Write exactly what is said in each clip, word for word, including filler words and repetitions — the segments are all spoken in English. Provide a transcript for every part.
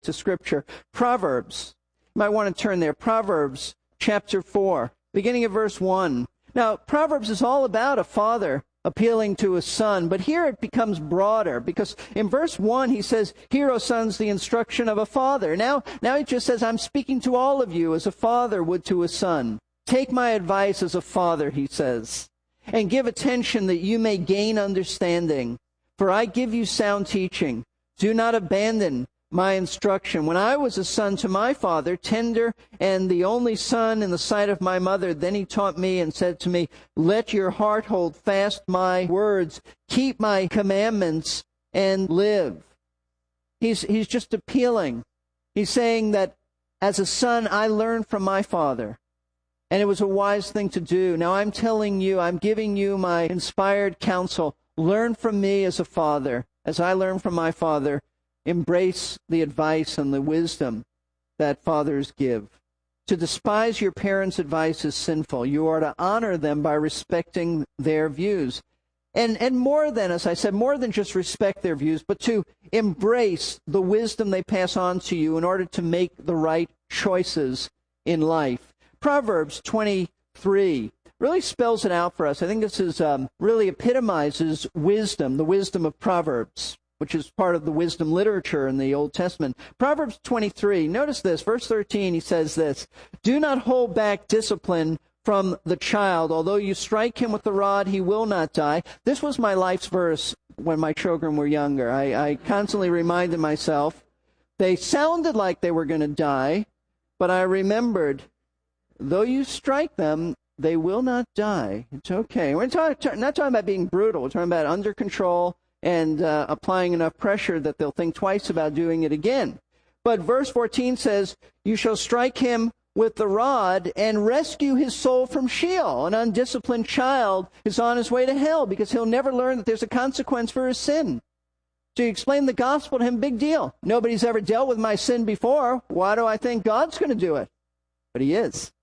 to Scripture. Proverbs. You might want to turn there. Proverbs chapter four, beginning of verse one. Now, Proverbs is all about a father appealing to his son, but here it becomes broader, because in verse one he says, "Hear, O sons, the instruction of a father." Now, now he just says, "I'm speaking to all of you as a father would to a son. Take my advice as a father," he says, "and give attention that you may gain understanding. For I give you sound teaching. Do not abandon my instruction. When I was a son to my father, tender and the only son in the sight of my mother, then he taught me and said to me, let your heart hold fast my words. Keep my commandments and live." He's, he's just appealing. He's saying that as a son, I learned from my father, and it was a wise thing to do. Now I'm telling you, I'm giving you my inspired counsel. Learn from me as a father, as I learned from my father. Embrace the advice and the wisdom that fathers give. To despise your parents' advice is sinful. You are to honor them by respecting their views. And and more than, as I said, more than just respect their views, but to embrace the wisdom they pass on to you in order to make the right choices in life. Proverbs twenty-three really spells it out for us. I think this is um, really epitomizes wisdom, the wisdom of Proverbs, which is part of the wisdom literature in the Old Testament. Proverbs twenty-three, notice this, verse thirteen, he says this, "Do not hold back discipline from the child. Although you strike him with the rod, he will not die." This was my life's verse when my children were younger. I, I constantly reminded myself, they sounded like they were going to die, but I remembered, though you strike them, they will not die. It's okay. We're talk, not talking about being brutal. We're talking about under control and uh, applying enough pressure that they'll think twice about doing it again. But verse fourteen says, "You shall strike him with the rod and rescue his soul from Sheol." An undisciplined child is on his way to hell because he'll never learn that there's a consequence for his sin. So you explain the gospel to him, big deal. Nobody's ever dealt with my sin before. Why do I think God's going to do it? But he is.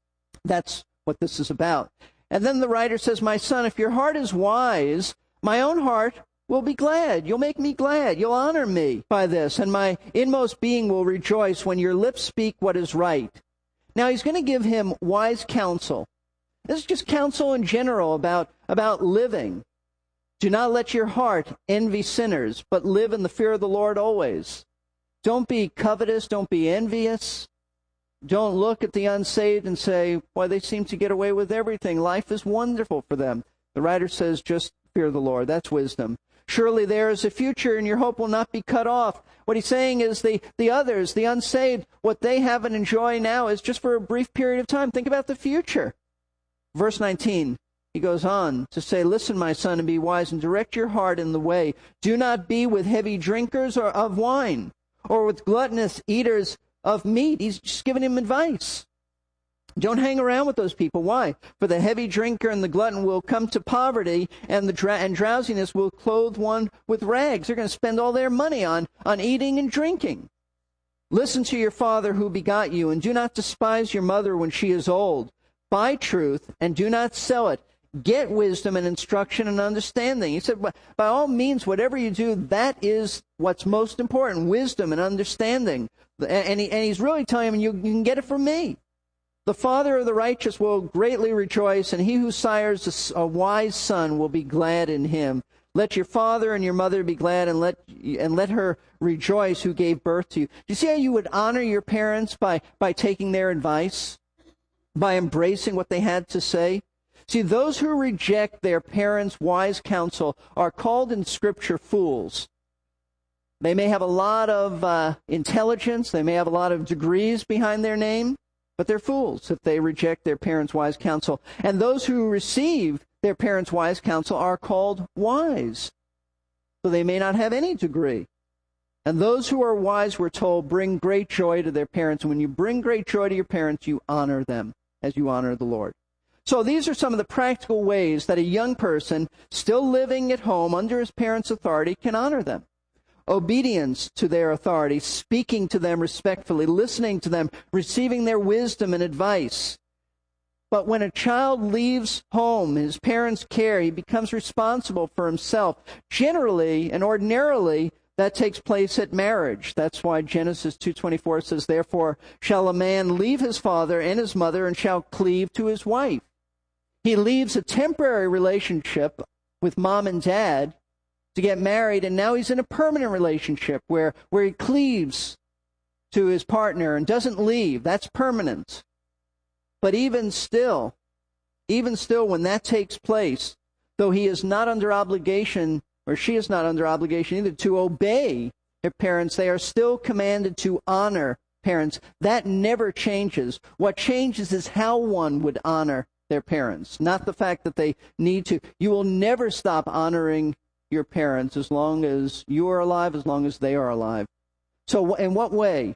That's what this is about. And then the writer says, "My son, if your heart is wise, my own heart will be glad. You'll make me glad. You'll honor me by this, and my inmost being will rejoice when your lips speak what is right." Now he's going to give him wise counsel. This is just counsel in general about, about living. "Do not let your heart envy sinners, but live in the fear of the Lord always." Don't be covetous. Don't be envious. Don't look at the unsaved and say, "Boy, they seem to get away with everything. Life is wonderful for them." The writer says, just fear the Lord. That's wisdom. "Surely there is a future, and your hope will not be cut off." What he's saying is the, the others, the unsaved, what they have and enjoy now is just for a brief period of time. Think about the future. Verse nineteen, he goes on to say, "Listen, my son, and be wise, and direct your heart in the way. Do not be with heavy drinkers or of wine, or with gluttonous eaters of meat." He's just giving him advice. Don't hang around with those people. Why? "For the heavy drinker and the glutton will come to poverty, and the dra- and drowsiness will clothe one with rags." They're going to spend all their money on, on eating and drinking. "Listen to your father who begot you, and do not despise your mother when she is old. Buy truth, and do not sell it. Get wisdom and instruction and understanding." He said, by all means, whatever you do, that is what's most important, wisdom and understanding. And, he, and he's really telling him, you, you can get it from me. "The father of the righteous will greatly rejoice, and he who sires a, a wise son will be glad in him. Let your father and your mother be glad, and let and let her rejoice who gave birth to you." Do you see how you would honor your parents by, by taking their advice, by embracing what they had to say? See, those who reject their parents' wise counsel are called in Scripture fools. They may have a lot of uh, intelligence, they may have a lot of degrees behind their name, but they're fools if they reject their parents' wise counsel. And those who receive their parents' wise counsel are called wise. So they may not have any degree. And those who are wise, we're told, bring great joy to their parents. And when you bring great joy to your parents, you honor them as you honor the Lord. So these are some of the practical ways that a young person still living at home under his parents' authority can honor them. Obedience to their authority, speaking to them respectfully, listening to them, receiving their wisdom and advice. But when a child leaves home, his parents' care, he becomes responsible for himself. Generally and ordinarily, that takes place at marriage. That's why Genesis two twenty-four says, therefore shall a man leave his father and his mother and shall cleave to his wife. He leaves a temporary relationship with mom and dad to get married, and now he's in a permanent relationship where, where he cleaves to his partner and doesn't leave. That's permanent. But even still, even still when that takes place, though he is not under obligation, or she is not under obligation either, to obey their parents, they are still commanded to honor parents. That never changes. What changes is how one would honor their parents, not the fact that they need to. You will never stop honoring your parents as long as you are alive, as long as they are alive. So in what way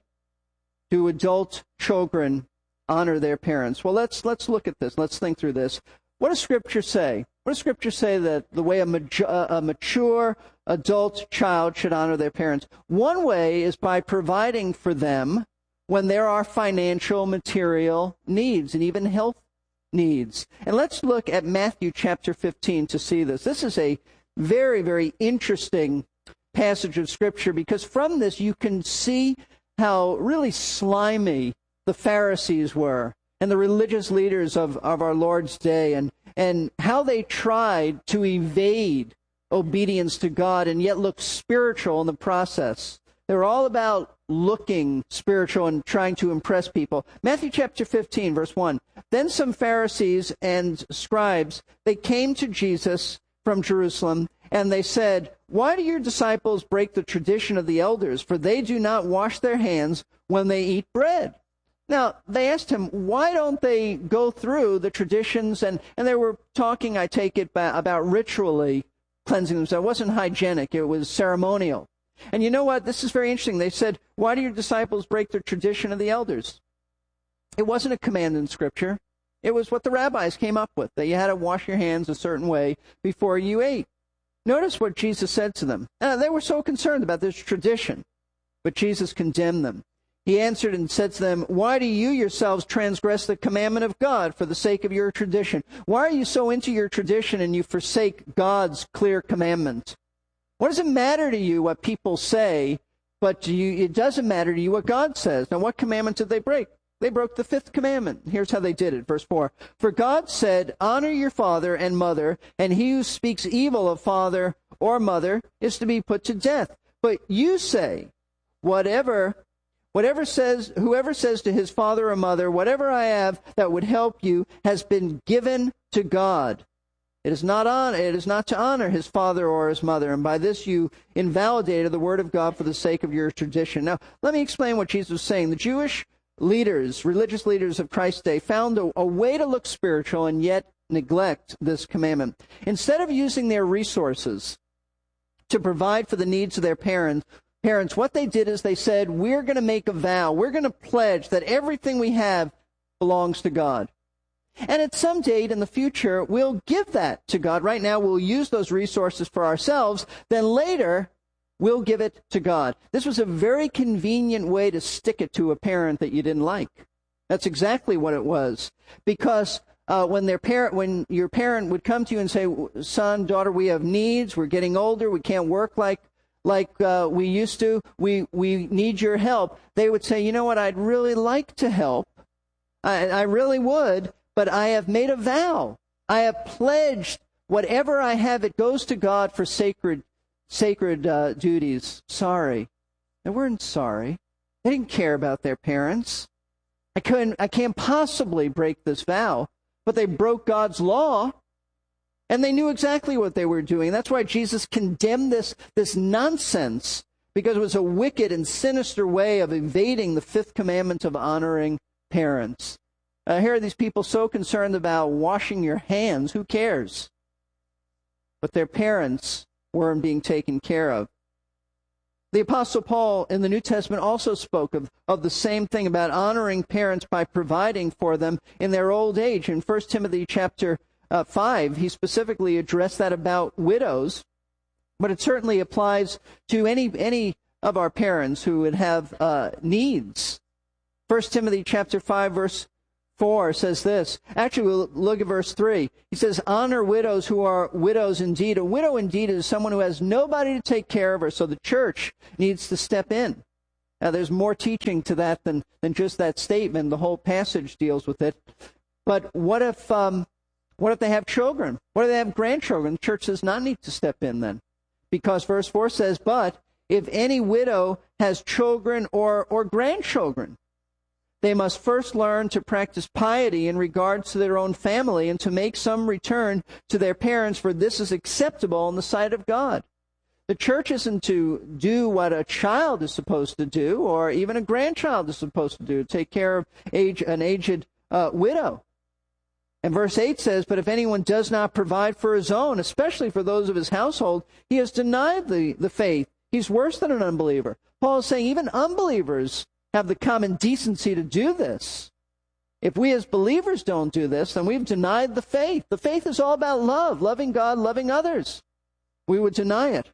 do adult children honor their parents? Well, let's let's look at this. Let's think through this. What does Scripture say? What does Scripture say that the way a, mature, a mature adult child should honor their parents? One way is by providing for them when there are financial, material needs, and even health needs. And let's look at Matthew chapter fifteen to see this. This is a very, very interesting passage of Scripture, because from this you can see how really slimy the Pharisees were and the religious leaders of, of our Lord's day, and, and how they tried to evade obedience to God and yet look spiritual in the process. They were all about looking spiritual and trying to impress people. Matthew chapter fifteen, verse one. Then some Pharisees and scribes, they came to Jesus from Jerusalem, and they said, why do your disciples break the tradition of the elders? For they do not wash their hands when they eat bread. Now, they asked him, why don't they go through the traditions? And, and they were talking, I take it, about ritually cleansing themselves. It wasn't hygienic. It was ceremonial. And you know what? This is very interesting. They said, why do your disciples break the tradition of the elders? It wasn't a command in Scripture. It was what the rabbis came up with, that you had to wash your hands a certain way before you ate. Notice what Jesus said to them. Uh, they were so concerned about this tradition, but Jesus condemned them. He answered and said to them, why do you yourselves transgress the commandment of God for the sake of your tradition? Why are you so into your tradition and you forsake God's clear commandment? What does it matter to you what people say, but to you, it doesn't matter to you what God says? Now, what commandment did they break? They broke the fifth commandment. Here's how they did it. Verse four. For God said, honor your father and mother, and he who speaks evil of father or mother is to be put to death. But you say, whatever, whatever says, whoever says to his father or mother, whatever I have that would help you has been given to God. It is not on, it is not to honor his father or his mother, and by this you invalidated the word of God for the sake of your tradition. Now, let me explain what Jesus was saying. The Jewish leaders, religious leaders of Christ's day, found a, a way to look spiritual and yet neglect this commandment. Instead of using their resources to provide for the needs of their parents, parents, what they did is they said, we're going to make a vow, we're going to pledge that everything we have belongs to God. And at some date in the future, we'll give that to God. Right now, we'll use those resources for ourselves. Then later, we'll give it to God. This was a very convenient way to stick it to a parent that you didn't like. That's exactly what it was. Because uh, when their parent, when your parent would come to you and say, son, daughter, we have needs, we're getting older, we can't work like like uh, we used to, we, we need your help, they would say, you know what, I'd really like to help. I, I really would, but I have made a vow. I have pledged whatever I have, it goes to God for sacred sacred uh, duties. Sorry. They weren't sorry. They didn't care about their parents. I couldn't, I can't possibly break this vow. But they broke God's law, and they knew exactly what they were doing. That's why Jesus condemned this, this nonsense, because it was a wicked and sinister way of evading the fifth commandment of honoring parents. Uh, here are these people so concerned about washing your hands. Who cares? But their parents weren't being taken care of. The Apostle Paul in the New Testament also spoke of, of the same thing about honoring parents by providing for them in their old age. In First Timothy chapter uh, five, he specifically addressed that about widows, but it certainly applies to any any of our parents who would have uh, needs. First Timothy chapter five, verse four says this. Actually, we'll look at verse three. He says, honor widows who are widows indeed. A widow indeed is someone who has nobody to take care of her, so the church needs to step in. Now, there's more teaching to that than, than just that statement. The whole passage deals with it. But what if um, what if they have children? What if they have grandchildren? The church does not need to step in then. Because verse four says, but if any widow has children or, or grandchildren, they must first learn to practice piety in regards to their own family and to make some return to their parents, for this is acceptable in the sight of God. The church isn't to do what a child is supposed to do, or even a grandchild is supposed to do, take care of age, an aged uh, widow. And verse eight says, but if anyone does not provide for his own, especially for those of his household, he has denied the, the faith. He's worse than an unbeliever. Paul is saying even unbelievers have the common decency to do this. If we as believers don't do this, then we've denied the faith. The faith is all about love, loving God, loving others. We would deny it.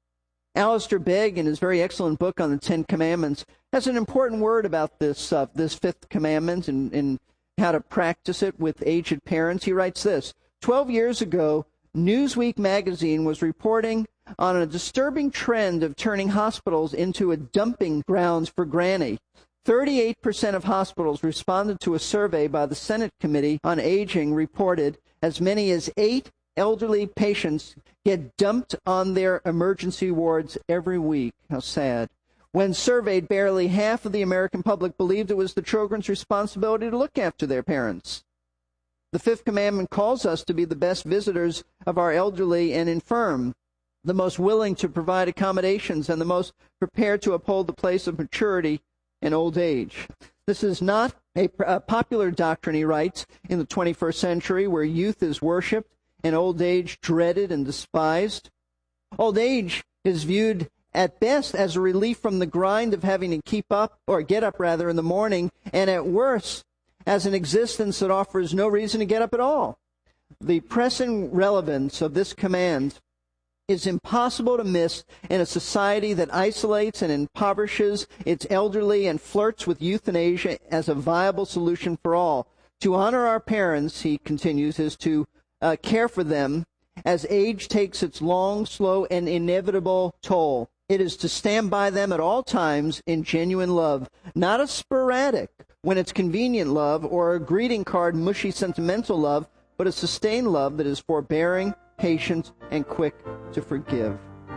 Alistair Begg, in his very excellent book on the Ten Commandments, has an important word about this uh, this fifth commandment and, and how to practice it with aged parents. He writes this, Twelve years ago, Newsweek magazine was reporting on a disturbing trend of turning hospitals into a dumping grounds for granny. thirty-eight percent of hospitals responded to a survey by the Senate Committee on Aging reported as many as eight elderly patients get dumped on their emergency wards every week. How sad. When surveyed, barely half of the American public believed it was the children's responsibility to look after their parents. The fifth commandment calls us to be the best visitors of our elderly and infirm, the most willing to provide accommodations, and the most prepared to uphold the place of maturity in old age. This is not a, a popular doctrine, he writes, in the twenty-first century, where youth is worshipped and old age dreaded and despised. Old age is viewed at best as a relief from the grind of having to keep up, or get up rather, in the morning, and at worst as an existence that offers no reason to get up at all. The pressing relevance of this command is impossible to miss in a society that isolates and impoverishes its elderly and flirts with euthanasia as a viable solution for all. To honor our parents, he continues, is to uh, care for them as age takes its long, slow, and inevitable toll. It is to stand by them at all times in genuine love, not a sporadic, when it's convenient love, or a greeting card, mushy, sentimental love, but a sustained love that is forbearing, patient, and quick to forgive.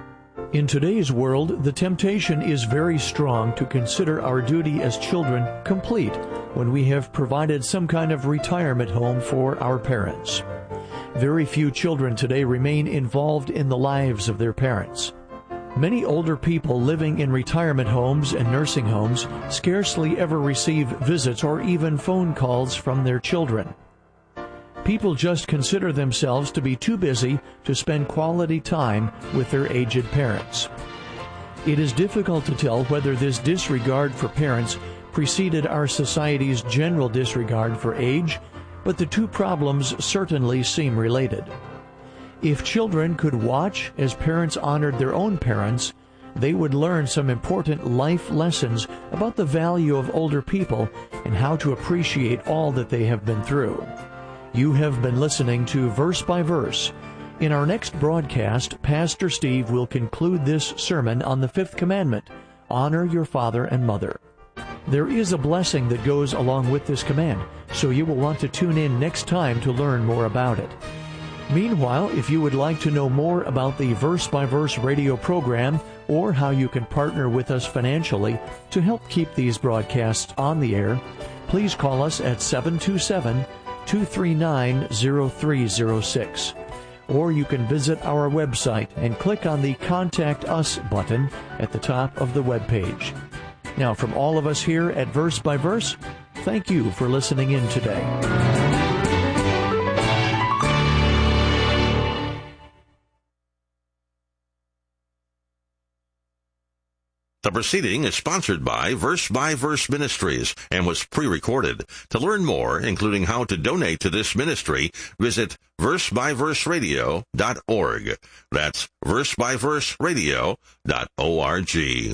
In today's world, the temptation is very strong to consider our duty as children complete when we have provided some kind of retirement home for our parents. Very few children today remain involved in the lives of their parents. Many older people living in retirement homes and nursing homes scarcely ever receive visits or even phone calls from their children. People just consider themselves to be too busy to spend quality time with their aged parents. It is difficult to tell whether this disregard for parents preceded our society's general disregard for age, but the two problems certainly seem related. If children could watch as parents honored their own parents, they would learn some important life lessons about the value of older people and how to appreciate all that they have been through. You have been listening to Verse by Verse. In our next broadcast, Pastor Steve will conclude this sermon on the fifth commandment, honor your father and mother. There is a blessing that goes along with this command, so you will want to tune in next time to learn more about it. Meanwhile, if you would like to know more about the Verse by Verse radio program or how you can partner with us financially to help keep these broadcasts on the air, please call us at seven two seven, two three nine, zero three zero six. Or you can visit our website and click on the Contact Us button at the top of the web page. Now, from all of us here at Verse by Verse, thank you for listening in today. The proceeding is sponsored by Verse by Verse Ministries and was pre-recorded. To learn more, including how to donate to this ministry, visit verse by verse radio dot org. That's verse by verse radio dot org.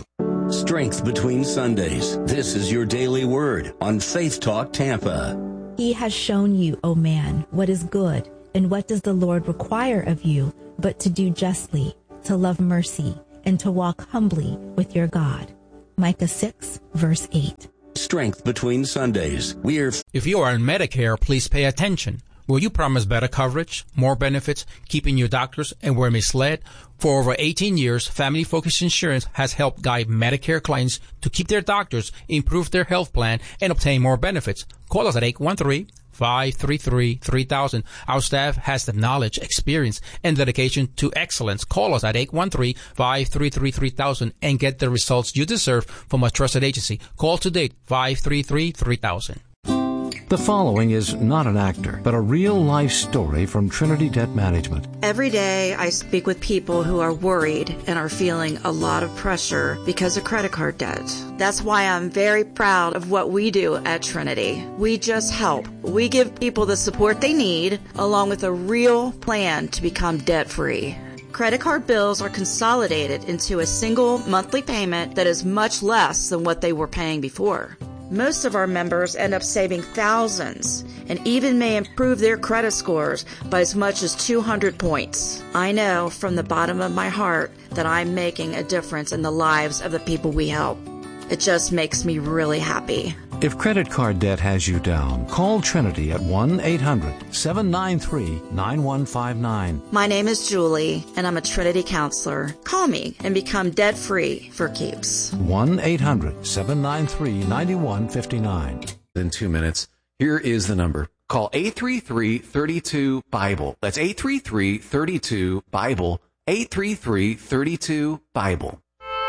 Strength between Sundays. This is your daily word on Faith Talk Tampa. He has shown you, O man, what is good, and what does the Lord require of you, but to do justly, to love mercy, and to walk humbly with your God. Micah six, verse eight. Strength between Sundays. We're If you are on Medicare, please pay attention. Will you promise better coverage, more benefits, keeping your doctors, and were misled? For over eighteen years, Family Focus Insurance has helped guide Medicare clients to keep their doctors, improve their health plan, and obtain more benefits. Call us at eight one three, five three three, three thousand. Our staff has the knowledge, experience, and dedication to excellence. Call us at eight one three, five three three, three thousand and get the results you deserve from a trusted agency. Call today, five three three, three thousand. The following is not an actor, but a real-life story from Trinity Debt Management. Every day I speak with people who are worried and are feeling a lot of pressure because of credit card debt. That's why I'm very proud of what we do at Trinity. We just help. We give people the support they need, along with a real plan to become debt-free. Credit card bills are consolidated into a single monthly payment that is much less than what they were paying before. Most of our members end up saving thousands and even may improve their credit scores by as much as two hundred points. I know from the bottom of my heart that I'm making a difference in the lives of the people we help. It just makes me really happy. If credit card debt has you down, call Trinity at one eight hundred, seven nine three, nine one five nine. My name is Julie, and I'm a Trinity counselor. Call me and become debt-free for keeps. one eight hundred, seven nine three, nine one five nine. In two minutes, here is the number. Call eight three three, three two, BIBLE. That's eight three three, three two, BIBLE. eight three three, three two, BIBLE.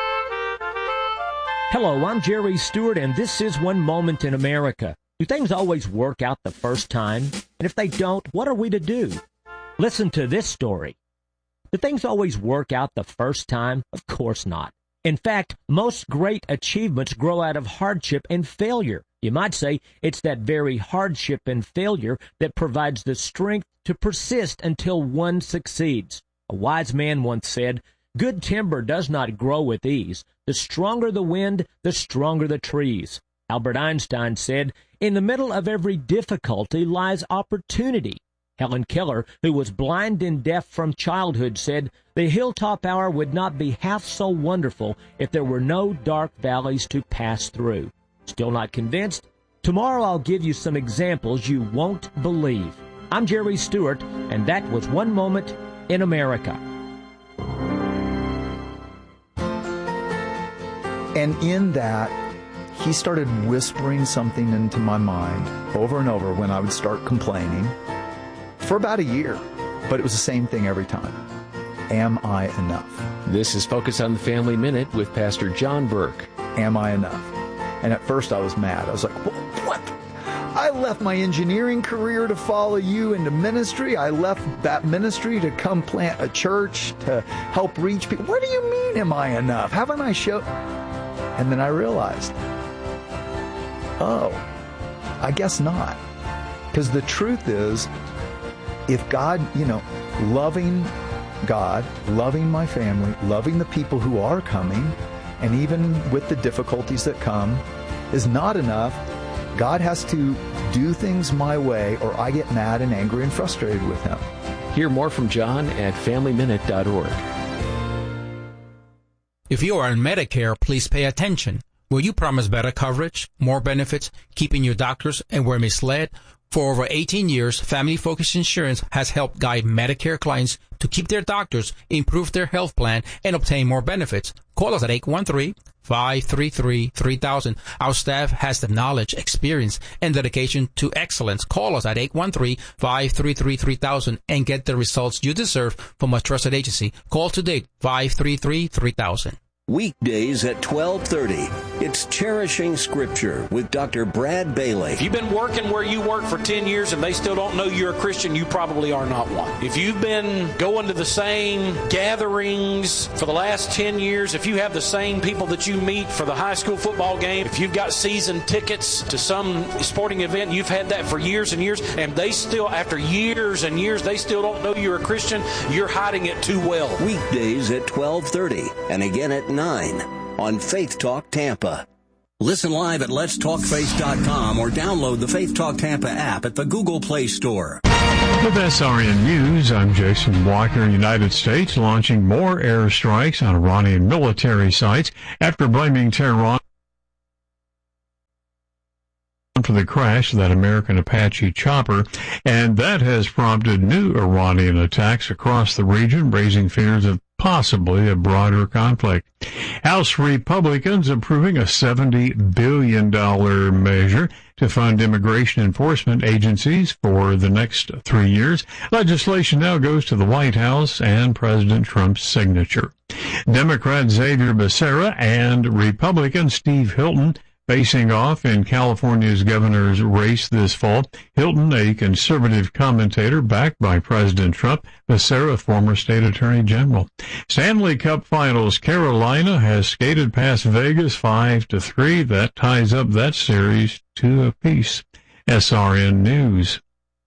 Hello, I'm Jerry Stewart, and this is One Moment in America. Do things always work out the first time? And if they don't, what are we to do? Listen to this story. Do things always work out the first time? Of course not. In fact, most great achievements grow out of hardship and failure. You might say it's that very hardship and failure that provides the strength to persist until one succeeds. A wise man once said, "Good timber does not grow with ease. The stronger the wind, the stronger the trees." Albert Einstein said, "In the middle of every difficulty lies opportunity." Helen Keller, who was blind and deaf from childhood, said, "The hilltop hour would not be half so wonderful if there were no dark valleys to pass through." Still not convinced? Tomorrow I'll give you some examples you won't believe. I'm Jerry Stewart, and that was One Moment in America. And in that, he started whispering something into my mind over and over when I would start complaining for about a year. But it was the same thing every time. Am I enough? This is Focus on the Family Minute with Pastor John Burke. Am I enough? And at first I was mad. I was like, what? I left my engineering career to follow you into ministry. I left that ministry to come plant a church to help reach people. What do you mean, am I enough? Haven't I shown... And then I realized, oh, I guess not. Because the truth is, if God, you know, loving God, loving my family, loving the people who are coming, and even with the difficulties that come, is not enough, God has to do things my way, or I get mad and angry and frustrated with Him. Hear more from John at family minute dot org. If you are on Medicare, please pay attention. Will you promise better coverage, more benefits, keeping your doctors, and were misled? For over eighteen years, Family Focus Insurance has helped guide Medicare clients to keep their doctors, improve their health plan, and obtain more benefits. Call us at eight one three, five three three, three thousand. Our staff has the knowledge, experience, and dedication to excellence. Call us at eight one three, five three three, three thousand and get the results you deserve from a trusted agency. Call today, five three three, three thousand. Weekdays at twelve thirty. It's Cherishing Scripture with Doctor Brad Bailey. If you've been working where you work for ten years and they still don't know you're a Christian, you probably are not one. If you've been going to the same gatherings for the last ten years, if you have the same people that you meet for the high school football game, if you've got season tickets to some sporting event, you've had that for years and years, and they still, after years and years, they still don't know you're a Christian, you're hiding it too well. Weekdays at twelve thirty and again at nine on Faith Talk Tampa. Listen live at lets talk faith dot com or download the Faith Talk Tampa app at the Google Play Store. With S R N News, I'm Jason Walker. United States launching more airstrikes on Iranian military sites after blaming Tehran for the crash of that American Apache chopper, and that has prompted new Iranian attacks across the region, raising fears of possibly a broader conflict. House Republicans approving a seventy billion dollars measure to fund immigration enforcement agencies for the next three years. Legislation now goes to the White House and President Trump's signature. Democrat Xavier Becerra and Republican Steve Hilton facing off in California's governor's race this fall. Hilton, a conservative commentator backed by President Trump, Becerra, former state attorney general. Stanley Cup Finals, Carolina has skated past Vegas five to three. That ties up that series two apiece. S R N News.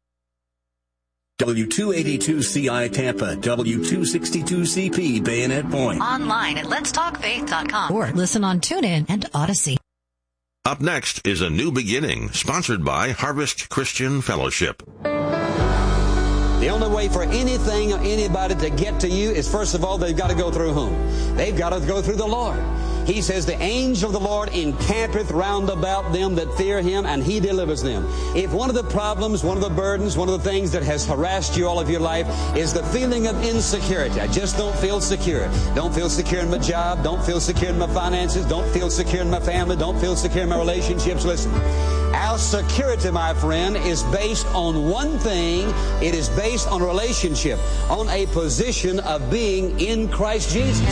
W two eighty-two C I Tampa, W two sixty-two C P Bayonet Point. Online at lets talk faith dot com or listen on TuneIn and Odyssey. Up next is A New Beginning, sponsored by Harvest Christian Fellowship. The only way for anything or anybody to get to you is, first of all, they've got to go through whom? They've got to go through the Lord. He says, the angel of the Lord encampeth round about them that fear him, and he delivers them. If one of the problems, one of the burdens, one of the things that has harassed you all of your life is the feeling of insecurity, I just don't feel secure. Don't feel secure in my job. Don't feel secure in my finances. Don't feel secure in my family. Don't feel secure in my relationships. Listen, our security, my friend, is based on one thing. It is based on a relationship, on a position of being in Christ Jesus.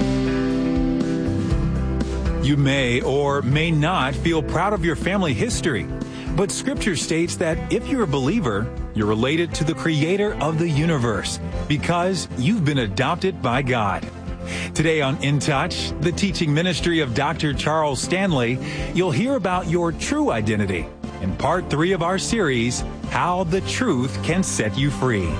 You may or may not feel proud of your family history, but Scripture states that if you're a believer, you're related to the Creator of the universe because you've been adopted by God. Today on In Touch, the teaching ministry of Doctor Charles Stanley, you'll hear about your true identity in part three of our series, How the Truth Can Set You Free.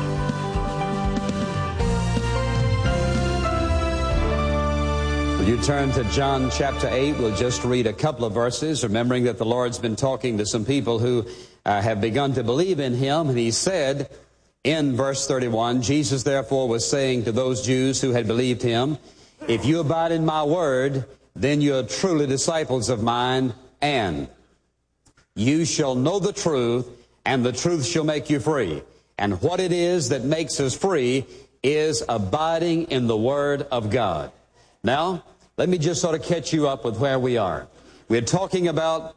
You turn to John chapter eight. We'll just read a couple of verses, remembering that the Lord's been talking to some people who uh, have begun to believe in him. And he said in verse thirty-one, Jesus therefore was saying to those Jews who had believed him, if you abide in my word, then you are truly disciples of mine, and you shall know the truth, and the truth shall make you free. And what it is that makes us free is abiding in the word of God. Now, let me just sort of catch you up with where we are. We're talking about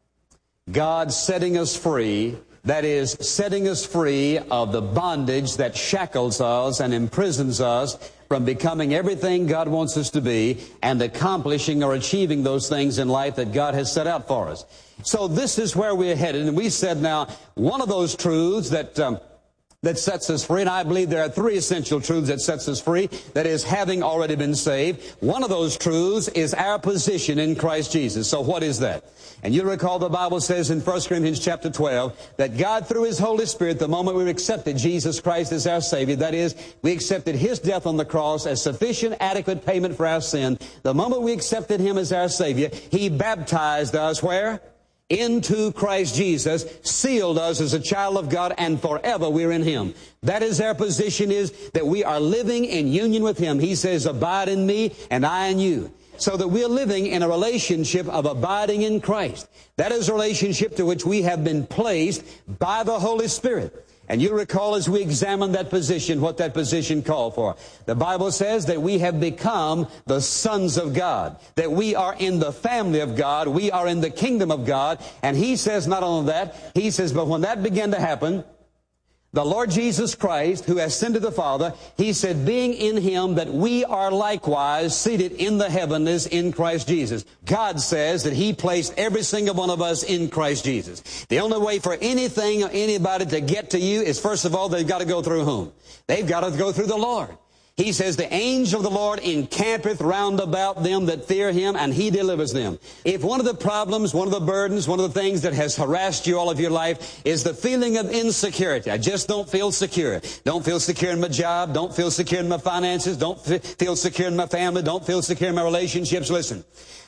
God setting us free, that is, setting us free of the bondage that shackles us and imprisons us from becoming everything God wants us to be and accomplishing or achieving those things in life that God has set out for us. So this is where we're headed. And we said now, one of those truths that... Um, that sets us free, and I believe there are three essential truths that sets us free, that is, having already been saved. One of those truths is our position in Christ Jesus. So what is that? And you recall the Bible says in First Corinthians chapter twelve that God, through His Holy Spirit, the moment we accepted Jesus Christ as our Savior, that is, we accepted His death on the cross as sufficient, adequate payment for our sin. The moment we accepted Him as our Savior, He baptized us where? Into Christ Jesus, sealed us as a child of God, and forever we're in Him. That is our position, is that we are living in union with Him. He says, abide in me and I in you. So that we're living in a relationship of abiding in Christ. That is a relationship to which we have been placed by the Holy Spirit. And you recall as we examined that position, what that position called for. The Bible says that we have become the sons of God, that we are in the family of God, we are in the kingdom of God. And He says not only that, He says, but when that began to happen, the Lord Jesus Christ, who ascended the Father, He said, being in Him, that we are likewise seated in the heavenlies in Christ Jesus. God says that He placed every single one of us in Christ Jesus. The only way for anything or anybody to get to you is, first of all, they've got to go through whom? They've got to go through the Lord. He says, the angel of the Lord encampeth round about them that fear Him, and He delivers them. If one of the problems, one of the burdens, one of the things that has harassed you all of your life is the feeling of insecurity, I just don't feel secure. Don't feel secure in my job. Don't feel secure in my finances. Don't f- feel secure in my family. Don't feel secure in my relationships. Listen,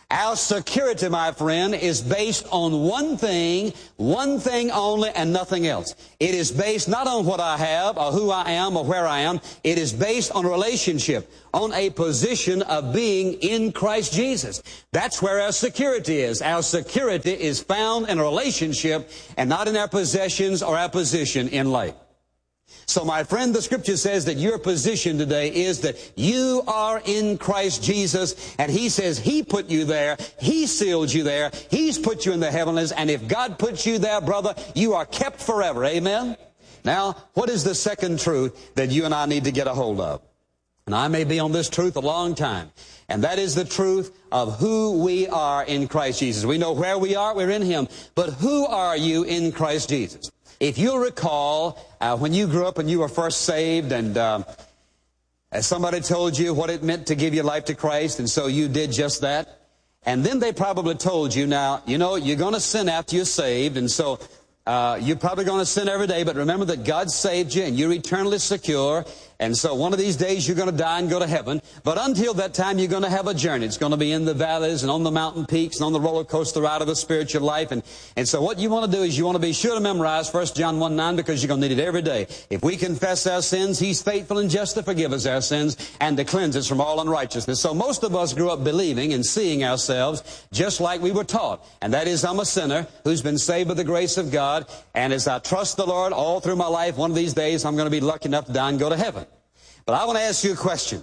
Our security, my friend, is based on one thing, one thing only, and nothing else. It is based not on what I have or who I am or where I am. It is based on a relationship, on a position of being in Christ Jesus. That's where our security is. Our security is found in a relationship and not in our possessions or our position in life. So, my friend, the Scripture says that your position today is that you are in Christ Jesus, and He says He put you there, He sealed you there, He's put you in the heavenlies, and if God puts you there, brother, you are kept forever. Amen? Now, what is the second truth that you and I need to get a hold of? And I may be on this truth a long time, and that is the truth of who we are in Christ Jesus. We know where we are, we're in Him, but who are you in Christ Jesus? If you'll recall, uh, when you grew up and you were first saved, and uh, as somebody told you what it meant to give your life to Christ, and so you did just that, and then they probably told you, now, you know, you're going to sin after you're saved, and so uh, you're probably going to sin every day, but remember that God saved you, and you're eternally secure, and so one of these days you're going to die and go to heaven. But until that time, you're going to have a journey. It's going to be in the valleys and on the mountain peaks and on the roller coaster ride of the spiritual life. And, and so what you want to do is you want to be sure to memorize First John one nine, because you're going to need it every day. If we confess our sins, He's faithful and just to forgive us our sins and to cleanse us from all unrighteousness. So most of us grew up believing and seeing ourselves just like we were taught. And that is, I'm a sinner who's been saved by the grace of God. And as I trust the Lord all through my life, one of these days I'm going to be lucky enough to die and go to heaven. But I want to ask you a question.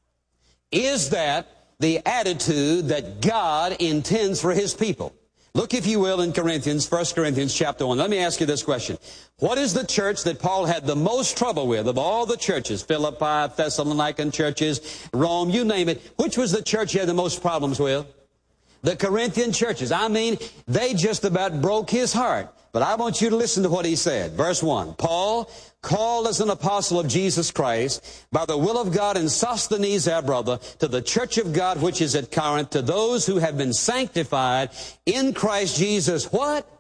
Is that the attitude that God intends for His people? Look, if you will, in Corinthians, First Corinthians chapter one. Let me ask you this question. What is the church that Paul had the most trouble with of all the churches? Philippi, Thessalonican churches, Rome, you name it. Which was the church he had the most problems with? The Corinthian churches. I mean, they just about broke his heart. But I want you to listen to what he said. Verse one, Paul, called as an apostle of Jesus Christ, by the will of God, and Sosthenes our brother, to the church of God which is at Corinth, to those who have been sanctified in Christ Jesus. What?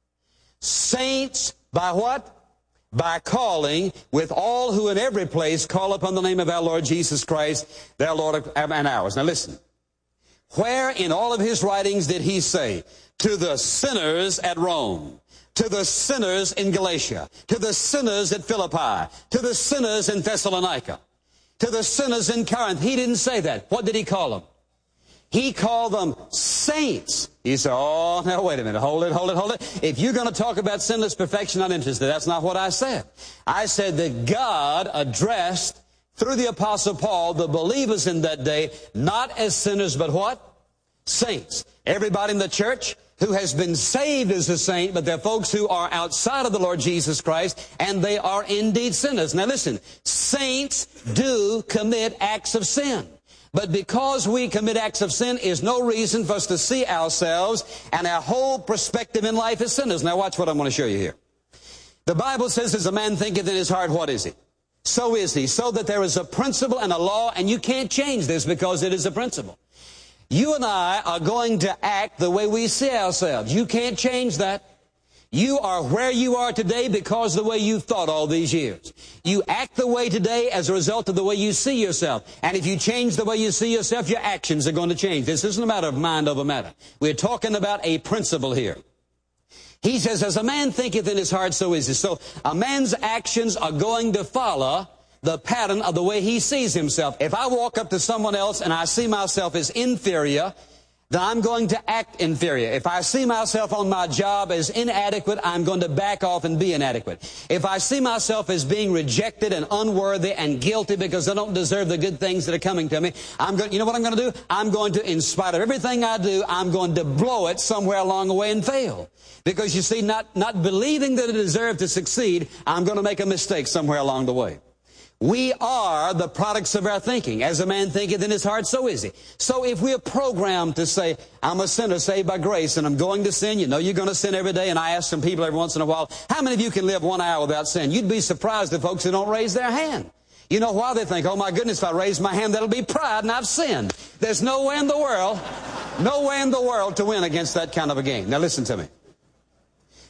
Saints by what? By calling, with all who in every place call upon the name of our Lord Jesus Christ, their Lord and ours. Now listen. Where in all of his writings did he say, to the sinners at Rome, to the sinners in Galatia, to the sinners at Philippi, to the sinners in Thessalonica, to the sinners in Corinth? He didn't say that. What did he call them? He called them saints. You say, oh, now wait a minute, hold it, hold it, hold it. If you're going to talk about sinless perfection, I'm not interested. That's not what I said. I said that God addressed, through the Apostle Paul, the believers in that day, not as sinners, but what? Saints. Everybody in the church who has been saved is a saint, but there are folks who are outside of the Lord Jesus Christ, and they are indeed sinners. Now listen, saints do commit acts of sin. But because we commit acts of sin is no reason for us to see ourselves and our whole perspective in life as sinners. Now watch what I'm going to show you here. The Bible says, as a man thinketh in his heart, what is he? So is he. So that there is a principle and a law, and you can't change this because it is a principle. You and I are going to act the way we see ourselves. You can't change that. You are where you are today because of the way you thought all these years. You act the way today as a result of the way you see yourself. And if you change the way you see yourself, your actions are going to change. This isn't a matter of mind over matter. We're talking about a principle here. He says, as a man thinketh in his heart, so is he. So a man's actions are going to follow the pattern of the way he sees himself. If I walk up to someone else and I see myself as inferior, then I'm going to act inferior. If I see myself on my job as inadequate, I'm going to back off and be inadequate. If I see myself as being rejected and unworthy and guilty because I don't deserve the good things that are coming to me, I'm going, you know what I'm going to do? I'm going to, in spite of everything I do, I'm going to blow it somewhere along the way and fail. Because you see, not, not believing that I deserve to succeed, I'm going to make a mistake somewhere along the way. We are the products of our thinking. As a man thinketh in his heart, so is he. So if we're programmed to say, I'm a sinner saved by grace and I'm going to sin, you know you're going to sin every day, and I ask some people every once in a while, how many of you can live one hour without sin? You'd be surprised at folks who don't raise their hand. You know why? They think, oh my goodness, if I raise my hand, that'll be pride and I've sinned. There's no way in the world, no way in the world to win against that kind of a game. Now listen to me.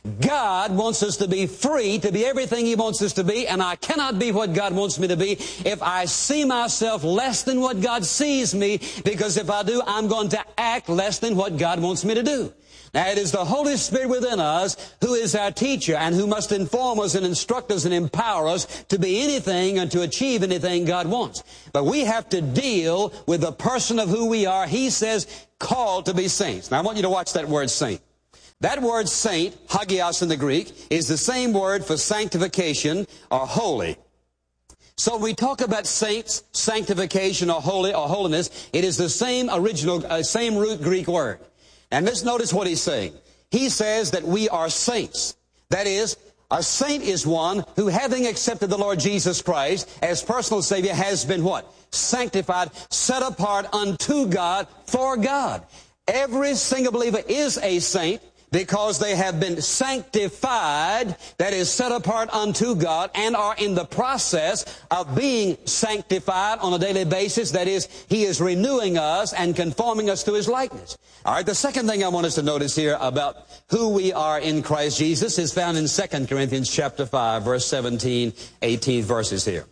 God wants us to be free to be everything He wants us to be, and I cannot be what God wants me to be if I see myself less than what God sees me, because if I do, I'm going to act less than what God wants me to do. Now, it is the Holy Spirit within us who is our teacher and who must inform us and instruct us and empower us to be anything and to achieve anything God wants. But we have to deal with the person of who we are. He says, called to be saints. Now, I want you to watch that word saint. That word saint, hagios in the Greek, is the same word for sanctification or holy. So when we talk about saints, sanctification or holy or holiness, it is the same original, uh, same root Greek word. And let's notice what he's saying. He says that we are saints. That is, a saint is one who, having accepted the Lord Jesus Christ as personal Savior, has been what? Sanctified, set apart unto God, for God. Every single believer is a saint because they have been sanctified, that is, set apart unto God, and are in the process of being sanctified on a daily basis. That is, He is renewing us and conforming us to His likeness. All right, the second thing I want us to notice here about who we are in Christ Jesus is found in Second Corinthians chapter five, verse seventeen, eighteen verses here.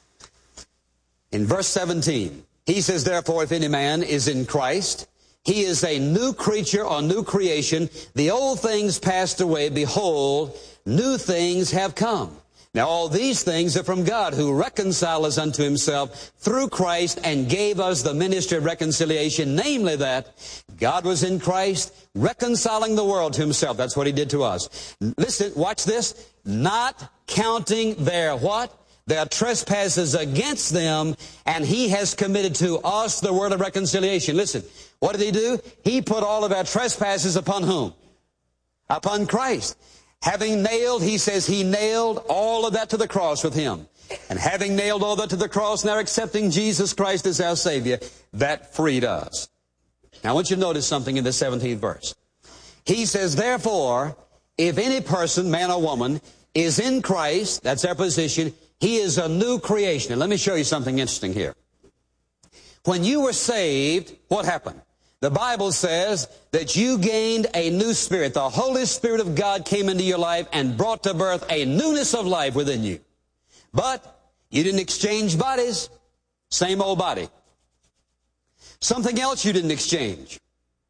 In verse seventeen, he says, therefore, if any man is in Christ, he is a new creature or new creation. The old things passed away. Behold, new things have come. Now all these things are from God, who reconciled us unto Himself through Christ and gave us the ministry of reconciliation, namely that God was in Christ reconciling the world to Himself. That's what He did to us. Listen, watch this. Not counting their what? Their trespasses against them, and He has committed to us the word of reconciliation. Listen, what did He do? He put all of our trespasses upon whom? Upon Christ. Having nailed, He says, He nailed all of that to the cross with Him. And having nailed all that to the cross, now accepting Jesus Christ as our Savior, that freed us. Now I want you to notice something in the seventeenth verse. He says, therefore, if any person, man or woman, is in Christ, that's our position, he is a new creation. And let me show you something interesting here. When you were saved, what happened? The Bible says that you gained a new spirit. The Holy Spirit of God came into your life and brought to birth a newness of life within you. But you didn't exchange bodies. Same old body. Something else you didn't exchange.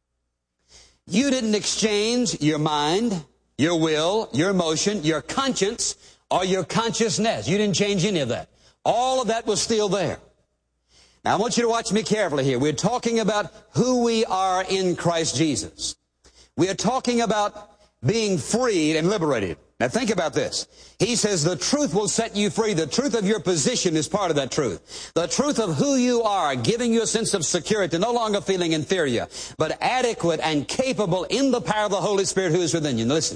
You didn't exchange your mind, your will, your emotion, your conscience, or your consciousness. You didn't change any of that. All of that was still there. Now, I want you to watch me carefully here. We're talking about who we are in Christ Jesus. We are talking about being freed and liberated. Now, think about this. He says the truth will set you free. The truth of your position is part of that truth. The truth of who you are, giving you a sense of security, no longer feeling inferior, but adequate and capable in the power of the Holy Spirit who is within you. Now, listen.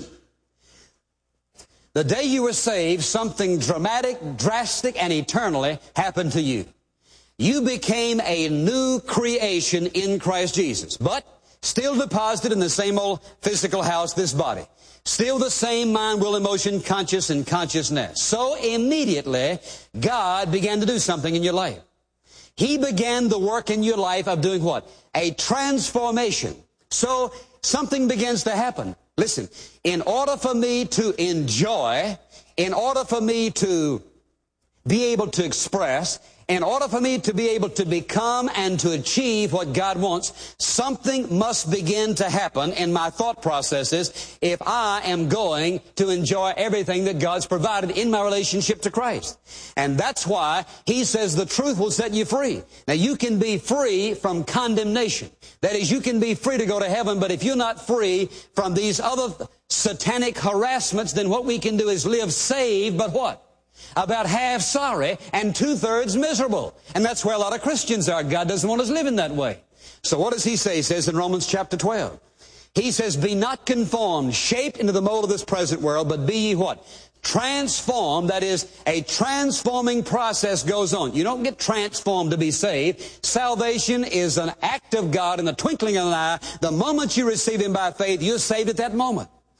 The day you were saved, something dramatic, drastic, and eternally happened to you. You became a new creation in Christ Jesus, but still deposited in the same old physical house, this body. Still the same mind, will, emotion, conscious, and consciousness. So immediately, God began to do something in your life. He began the work in your life of doing what? A transformation. So something begins to happen. Listen, in order for me to enjoy, in order for me to be able to express, in order for me to be able to become and to achieve what God wants, something must begin to happen in my thought processes if I am going to enjoy everything that God's provided in my relationship to Christ. And that's why He says the truth will set you free. Now, you can be free from condemnation. That is, you can be free to go to heaven, but if you're not free from these other satanic harassments, then what we can do is live saved, but what? About half sorry and two-thirds miserable. And that's where a lot of Christians are. God doesn't want us living that way. So what does He say? He says in Romans chapter twelve. He says, be not conformed, shaped into the mold of this present world, but be ye what? Transformed. That is, a transforming process goes on. You don't get transformed to be saved. Salvation is an act of God in the twinkling of an eye. The moment you receive Him by faith, you're saved at that moment.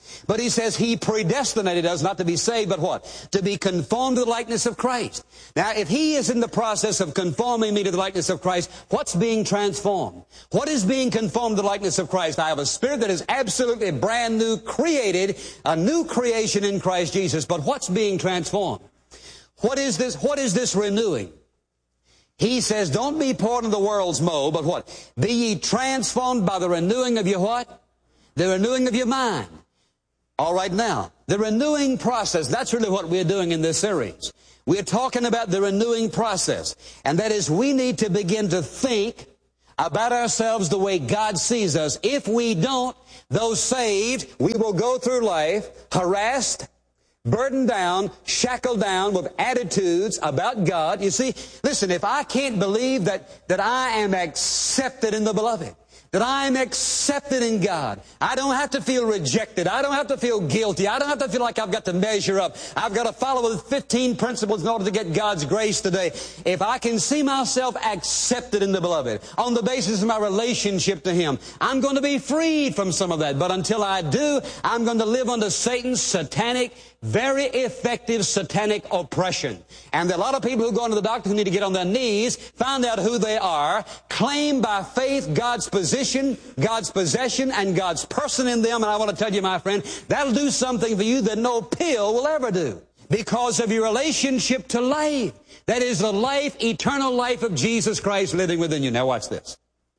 But he says he predestinated us not to be saved, but what? To be conformed to the likeness of Christ. Now, if he is in the process of conforming me to the likeness of Christ, what's being transformed? What is being conformed to the likeness of Christ? I have a spirit that is absolutely brand new, created, a new creation in Christ Jesus. But what's being transformed? What is this? What is this renewing? He says, don't be poured into the world's mold, but what? Be ye transformed by the renewing of your what? The renewing of your mind. All right, now, the renewing process, that's really what we're doing in this series. We're talking about the renewing process. And that is, we need to begin to think about ourselves the way God sees us. If we don't, those saved, we will go through life harassed, burdened down, shackled down with attitudes about God. You see, listen, if I can't believe that, that I am accepted in the beloved, that I am accepted in God, I don't have to feel rejected. I don't have to feel guilty. I don't have to feel like I've got to measure up. I've got to follow the fifteen principles in order to get God's grace today. If I can see myself accepted in the beloved on the basis of my relationship to Him, I'm going to be freed from some of that. But until I do, I'm going to live under Satan's satanic, very effective satanic oppression. And there are a lot of people who go into the doctor who need to get on their knees, find out who they are, claim by faith God's position, God's possession, and God's person in them. And I want to tell you, my friend, that'll do something for you that no pill will ever do. Because of your relationship to life. That is the life, eternal life of Jesus Christ living within you. Now watch this.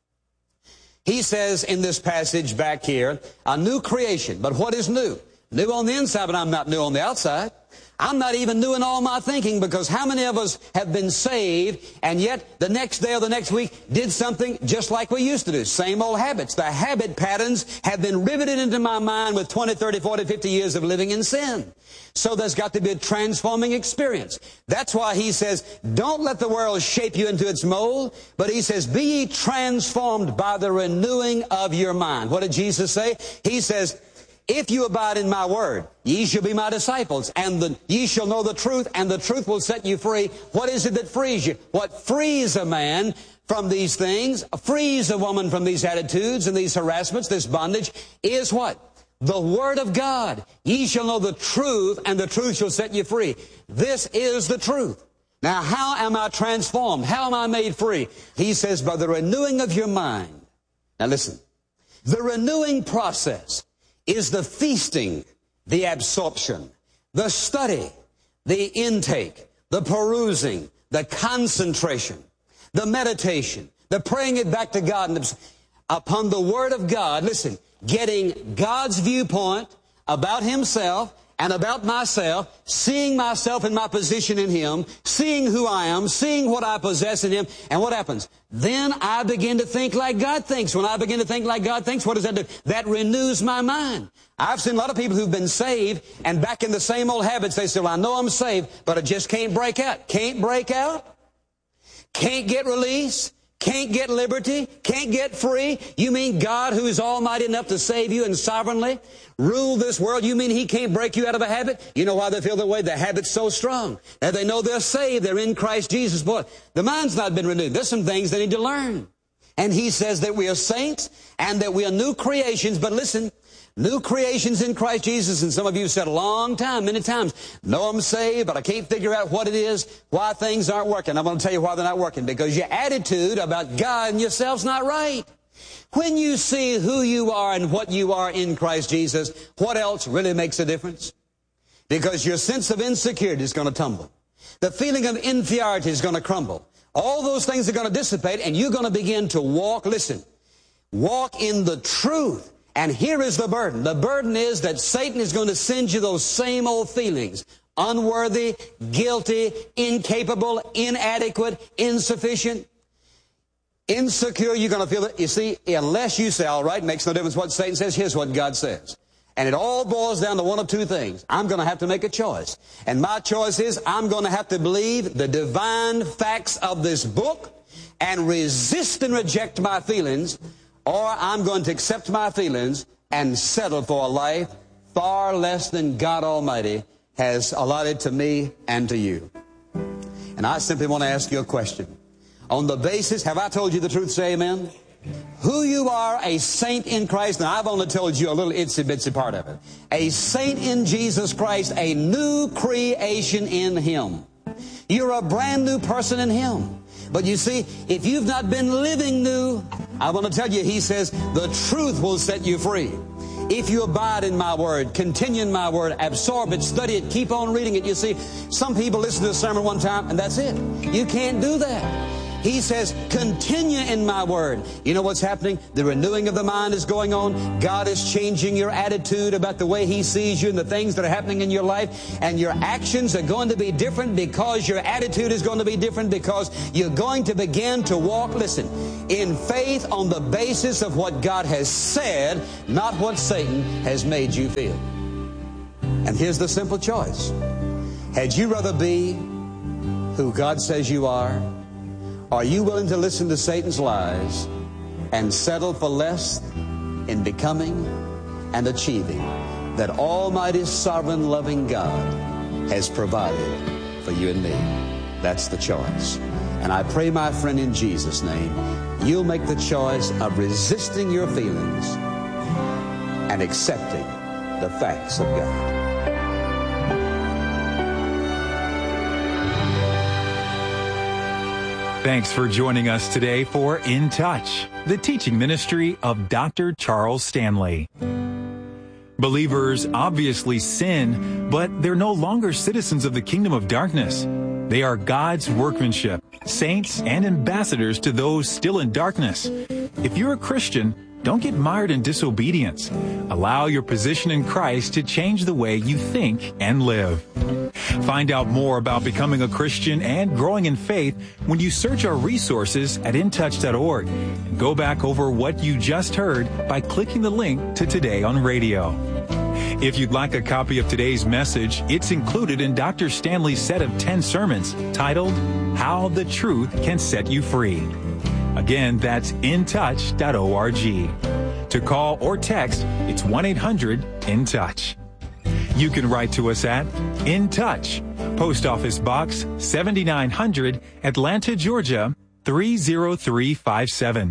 He says in this passage back here, a new creation. But what is new? New on the inside, but I'm not new on the outside. I'm not even new in all my thinking, because how many of us have been saved and yet the next day or the next week did something just like we used to do? Same old habits. The habit patterns have been riveted into my mind with twenty, thirty, forty, fifty years of living in sin. So there's got to be a transforming experience. That's why he says, don't let the world shape you into its mold, but he says, be ye transformed by the renewing of your mind. What did Jesus say? He says, if you abide in my word, ye shall be my disciples, and the, ye shall know the truth, and the truth will set you free. What is it that frees you? What frees a man from these things, frees a woman from these attitudes and these harassments, this bondage, is what? The Word of God. Ye shall know the truth, and the truth shall set you free. This is the truth. Now, how am I transformed? How am I made free? He says, by the renewing of your mind. Now listen, the renewing process is the feasting, the absorption, the study, the intake, the perusing, the concentration, the meditation, the praying it back to God upon the Word of God. Listen, getting God's viewpoint about Himself and about myself, seeing myself and my position in Him, seeing who I am, seeing what I possess in Him, and what happens? Then I begin to think like God thinks. When I begin to think like God thinks, what does that do? That renews my mind. I've seen a lot of people who've been saved, and back in the same old habits, they say, well, I know I'm saved, but I just can't break out. Can't break out? Can't get release? Can't get liberty? Can't get free? You mean God, who is almighty enough to save you and sovereignly rule this world, you mean He can't break you out of a habit? You know why they feel that way? The habit's so strong. That they know they're saved. They're in Christ Jesus. Boy, the mind's not been renewed. There's some things they need to learn. And He says that we are saints and that we are new creations. But listen, new creations in Christ Jesus. And some of you have said a long time, many times, no, I'm saved, but I can't figure out what it is, why things aren't working. I'm going to tell you why they're not working. Because your attitude about God and yourself's not right. When you see who you are and what you are in Christ Jesus, what else really makes a difference? Because your sense of insecurity is going to tumble. The feeling of inferiority is going to crumble. All those things are going to dissipate, and you're going to begin to walk, listen, walk in the truth. And here is the burden. The burden is that Satan is going to send you those same old feelings. Unworthy, guilty, incapable, inadequate, insufficient, insecure. You're going to feel it. You see, unless you say, all right, makes no difference what Satan says, here's what God says. And it all boils down to one of two things. I'm going to have to make a choice. And my choice is I'm going to have to believe the divine facts of this book and resist and reject my feelings, or I'm going to accept my feelings and settle for a life far less than God Almighty has allotted to me and to you. And I simply want to ask you a question. On the basis, have I told you the truth? Say amen. who you are, a saint in Christ. Now, I've only told you a little itsy-bitsy part of it. A saint in Jesus Christ, a new creation in Him. You're a brand new person in Him. But you see, if you've not been living new, I want to tell you, He says, the truth will set you free. If you abide in my word, continue in my word, absorb it, study it, keep on reading it. You see, some people listen to a sermon one time and that's it. You can't do that. He says, continue in my word. You know what's happening? The renewing of the mind is going on. God is changing your attitude about the way He sees you and the things that are happening in your life. And your actions are going to be different because your attitude is going to be different, because you're going to begin to walk, listen, in faith on the basis of what God has said, not what Satan has made you feel. And here's the simple choice. Had you rather be who God says you are? Are you willing to listen to Satan's lies and settle for less in becoming and achieving that Almighty, sovereign, loving God has provided for you and me? That's the choice. And I pray, my friend, in Jesus' name, you'll make the choice of resisting your feelings and accepting the facts of God. Thanks for joining us today for In Touch, the teaching ministry of Doctor Charles Stanley. Believers obviously sin, but they're no longer citizens of the kingdom of darkness. They are God's workmanship, saints and ambassadors to those still in darkness. If you're a Christian, don't get mired in disobedience. Allow your position in Christ to change the way you think and live. Find out more about becoming a Christian and growing in faith when you search our resources at in touch dot org and go back over what you just heard by clicking the link to Today on Radio. If you'd like a copy of today's message, it's included in Doctor Stanley's set of ten sermons titled, How the Truth Can Set You Free. Again, that's in touch dot org. To call or text, it's one eight hundred in touch. You can write to us at In Touch, Post Office Box seventy-nine hundred, Atlanta, Georgia, three zero three five seven.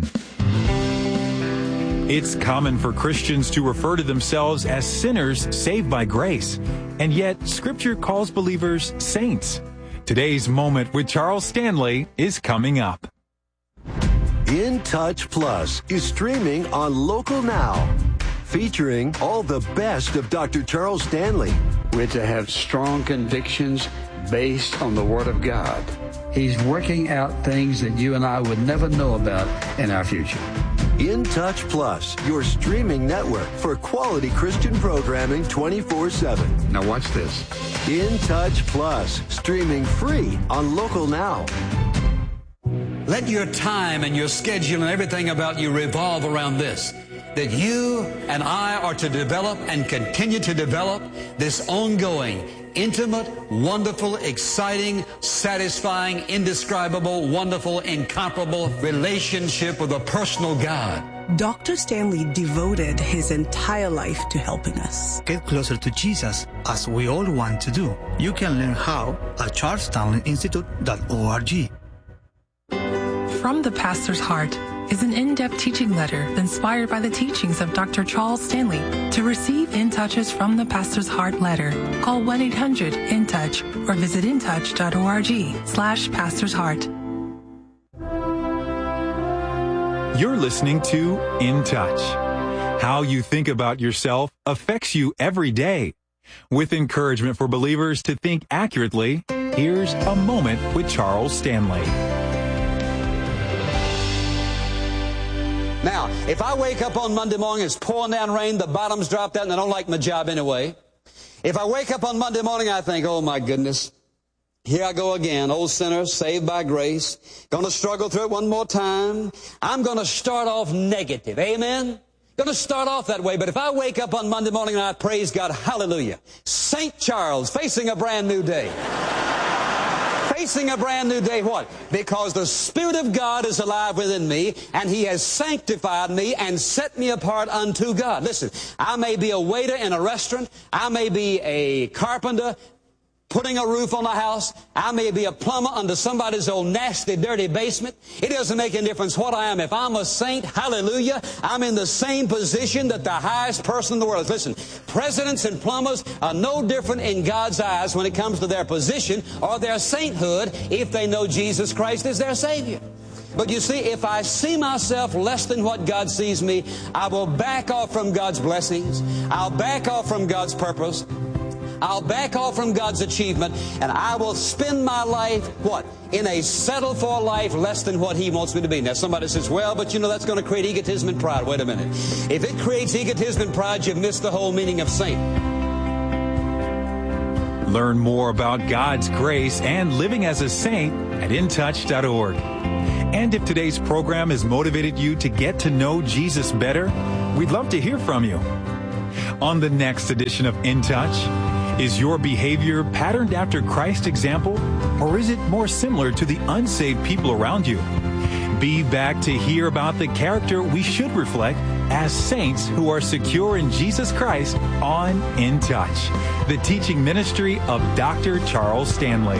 It's common for Christians to refer to themselves as sinners saved by grace, and yet Scripture calls believers saints. Today's Moment with Charles Stanley is coming up. In Touch Plus is streaming on Local Now, featuring all the best of Doctor Charles Stanley. We're to have strong convictions based on the Word of God. He's working out things that you and I would never know about in our future. In Touch Plus, your streaming network for quality Christian programming twenty-four seven. Now watch this. In Touch Plus, streaming free on Local Now. Let your time and your schedule and everything about you revolve around this. That you and I are to develop and continue to develop this ongoing, intimate, wonderful, exciting, satisfying, indescribable, wonderful, incomparable relationship with a personal God. Doctor Stanley devoted his entire life to helping us get closer to Jesus, as we all want to do. You can learn how at charles stanley institute dot org. From the Pastor's Heart is an in-depth teaching letter inspired by the teachings of Doctor Charles Stanley. To receive In Touch's From the Pastor's Heart letter, call one eight hundred in touch or visit in touch dot org slash pastor's heart. You're listening to In Touch. How you think about yourself affects you every day. With encouragement for believers to think accurately, here's A Moment with Charles Stanley. Now, if I wake up on Monday morning, it's pouring down rain, the bottom's dropped out, and I don't like my job anyway. If I wake up on Monday morning, I think, oh my goodness, here I go again, old sinner, saved by grace, going to struggle through it one more time. I'm going to start off negative, amen? Going to start off that way, but if I wake up on Monday morning and I praise God, hallelujah, Saint Charles facing a brand new day. Facing a brand new day, what? Because the Spirit of God is alive within me, and He has sanctified me and set me apart unto God. Listen, I may be a waiter in a restaurant, I may be a carpenter, putting a roof on a house. I may be a plumber under somebody's old nasty, dirty basement. It doesn't make any difference what I am. If I'm a saint, hallelujah, I'm in the same position that the highest person in the world is. Listen, presidents and plumbers are no different in God's eyes when it comes to their position or their sainthood if they know Jesus Christ is their Savior. But you see, if I see myself less than what God sees me, I will back off from God's blessings. I'll back off from God's purpose. I'll back off from God's achievement, and I will spend my life, what? In a settled for life less than what He wants me to be. Now somebody says, well, but you know that's going to create egotism and pride. Wait a minute. If it creates egotism and pride, you've missed the whole meaning of saint. Learn more about God's grace and living as a saint at in touch dot org. And if today's program has motivated you to get to know Jesus better, we'd love to hear from you. On the next edition of In Touch, is your behavior patterned after Christ's example, or is it more similar to the unsaved people around you? Be back to hear about the character we should reflect as saints who are secure in Jesus Christ on In Touch, the teaching ministry of Doctor Charles Stanley.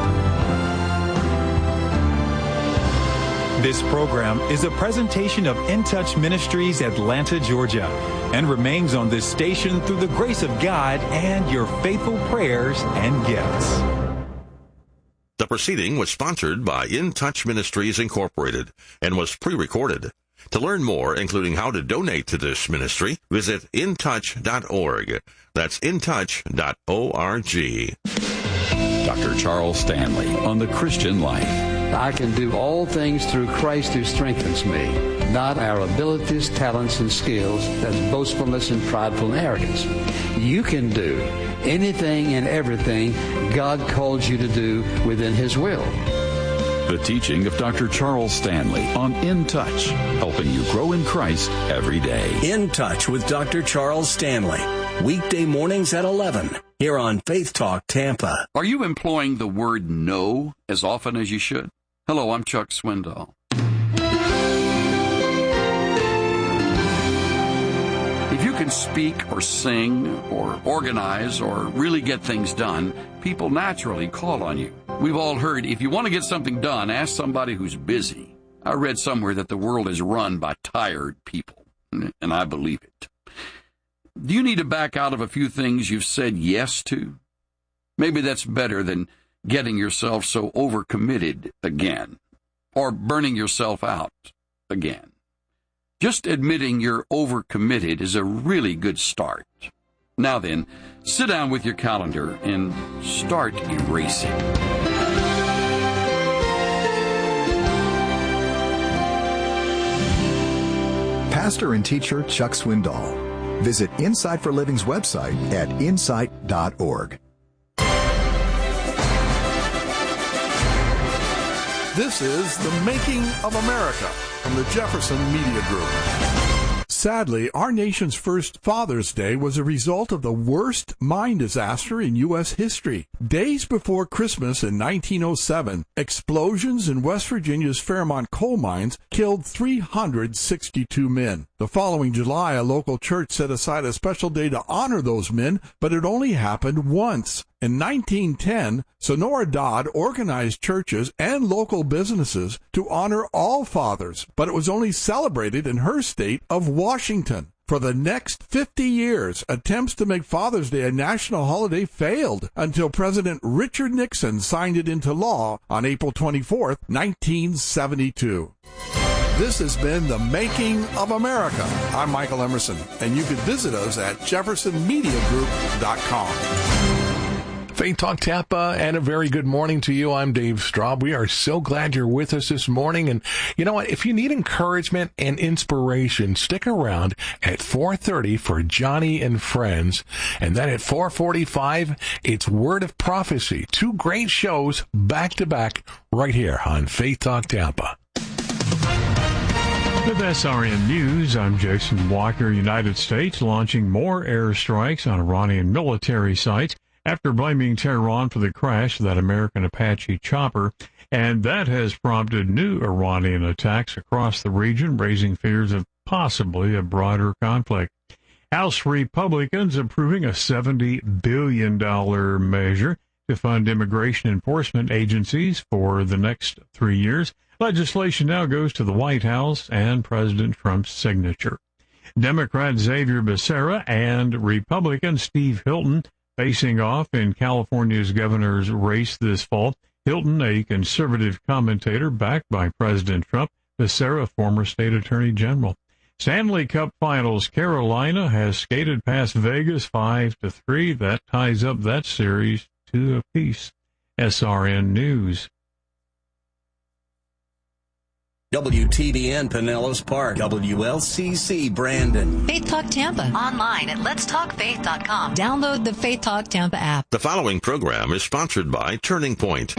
This program is a presentation of In Touch Ministries, Atlanta, Georgia, and remains on this station through the grace of God and your faithful prayers and gifts. The proceeding was sponsored by In Touch Ministries, Incorporated, and was pre-recorded. To learn more, including how to donate to this ministry, visit in touch dot org. That's in touch dot org. Doctor Charles Stanley on the Christian life. I can do all things through Christ who strengthens me, not our abilities, talents, and skills. That's boastfulness and prideful and arrogance. You can do anything and everything God calls you to do within His will. The teaching of Doctor Charles Stanley on In Touch, helping you grow in Christ every day. In Touch with Doctor Charles Stanley, weekday mornings at eleven, here on Faith Talk Tampa. Are you employing the word no as often as you should? Hello, I'm Chuck Swindoll. If you can speak or sing or organize or really get things done, people naturally call on you. We've all heard, if you want to get something done, ask somebody who's busy. I read somewhere that the world is run by tired people, and I believe it. Do you need to back out of a few things you've said yes to? Maybe that's better than getting yourself so overcommitted again, or burning yourself out again. Just admitting you're overcommitted is a really good start. Now then, sit down with your calendar and start erasing. Pastor and teacher Chuck Swindoll. Visit Insight for Living's website at insight dot org. This is The Making of America from the Jefferson Media Group. Sadly, our nation's first Father's Day was a result of the worst mine disaster in U S history. Days before Christmas in nineteen oh seven, explosions in West Virginia's Fairmont coal mines killed three hundred sixty-two men. The following July, a local church set aside a special day to honor those men, but it only happened once. In nineteen ten, Sonora Dodd organized churches and local businesses to honor all fathers, but it was only celebrated in her state of Washington. For the next fifty years, attempts to make Father's Day a national holiday failed until President Richard Nixon signed it into law on April twenty-fourth, nineteen seventy-two. This has been The Making of America. I'm Michael Emerson, and you can visit us at jefferson media group dot com. Faith Talk Tampa, and a very good morning to you. I'm Dave Straub. We are so glad you're with us this morning. And you know what? If you need encouragement and inspiration, stick around at four thirty for Johnny and Friends. And then at four forty-five, it's Word of Prophecy. Two great shows back to back right here on Faith Talk Tampa. With S R N News, I'm Jason Walker. United States launching more airstrikes on Iranian military sites after blaming Tehran for the crash of that American Apache chopper, and that has prompted new Iranian attacks across the region, raising fears of possibly a broader conflict. House Republicans approving a seventy billion dollars measure to fund immigration enforcement agencies for the next three years. Legislation now goes to the White House and President Trump's signature. Democrat Xavier Becerra and Republican Steve Hilton facing off in California's governor's race this fall. Hilton, a conservative commentator backed by President Trump. Becerra, former state attorney general. Stanley Cup Finals, Carolina has skated past Vegas five to three. That ties up that series two apiece. S R N News. W T B N Pinellas Park, W L C C Brandon. Faith Talk Tampa. Online at lets talk faith dot com. Download the Faith Talk Tampa app. The following program is sponsored by Turning Point.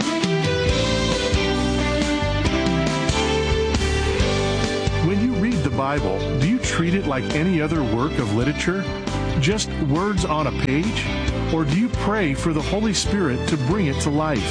When you read the Bible, do you treat it like any other work of literature? Just words on a page? Or do you pray for the Holy Spirit to bring it to life?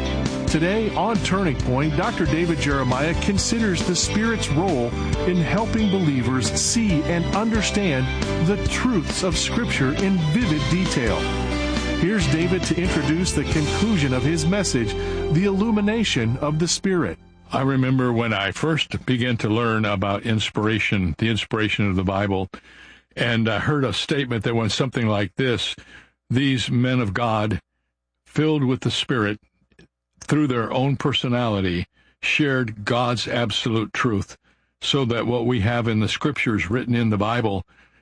Today on Turning Point, Doctor David Jeremiah considers the Spirit's role in helping believers see and understand the truths of Scripture in vivid detail. Here's David to introduce the conclusion of his message, The Illumination of the Spirit. I remember when I first began to learn about inspiration, the inspiration of the Bible, and I heard a statement that went something like this: these men of God, filled with the Spirit, through their own personality, shared God's absolute truth, so that what we have in the Scriptures written in the Bible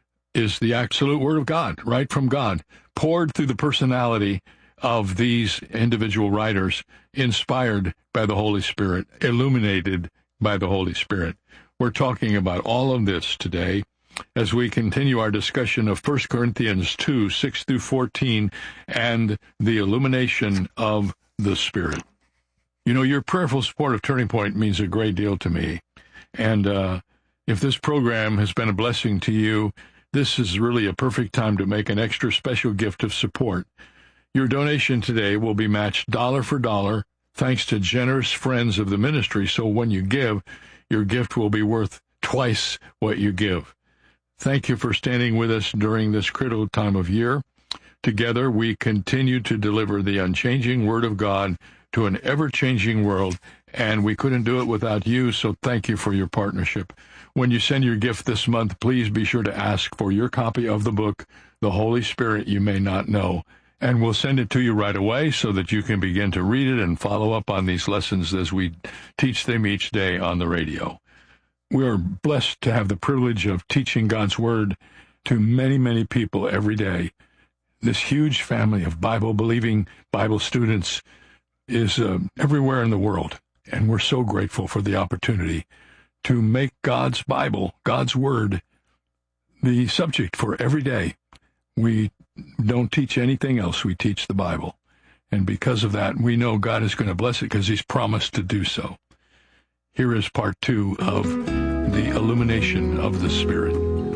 is the absolute Word of God, right from God, poured through the personality of these individual writers, inspired by the Holy Spirit, illuminated by the Holy Spirit. We're talking about all of this today as we continue our discussion of First Corinthians two, six through fourteen, and the illumination of the Spirit. You know, your prayerful support of Turning Point means a great deal to me. And uh, if this program has been a blessing to you, this is really a perfect time to make an extra special gift of support. Your donation today will be matched dollar for dollar, thanks to generous friends of the ministry. So when you give, your gift will be worth twice what you give. Thank you for standing with us during this critical time of year. Together, we continue to deliver the unchanging Word of God to an ever-changing world, and we couldn't do it without you, so thank you for your partnership. When you send your gift this month, please be sure to ask for your copy of the book, The Holy Spirit You May Not Know, and we'll send it to you right away so that you can begin to read it and follow up on these lessons as we teach them each day on the radio. We are blessed to have the privilege of teaching God's Word to many, many people every day. This huge family of Bible-believing Bible students is uh, everywhere in the world, and we're so grateful for the opportunity to make God's Bible, God's Word, the subject for every day. We don't teach anything else. We teach the Bible. And because of that, we know God is going to bless it because He's promised to do so. Here is part two of the illumination of the Spirit.